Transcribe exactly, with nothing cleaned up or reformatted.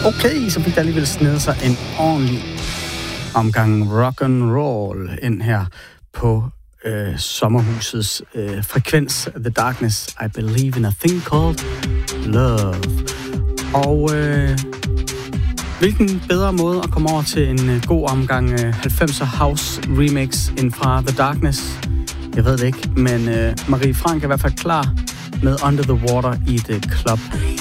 Okay, så fik der alligevel snedet sig en ordentlig omgang rock and roll ind her på øh, sommerhusets øh, frekvens. The Darkness, I Believe in a Thing Called Love. Og øh, hvilken bedre måde at komme over til en øh, god omgang øh, halvfemser house remix end fra The Darkness? Jeg ved det ikke, men øh, Marie Frank er i hvert fald klar med Under the Water i The Club.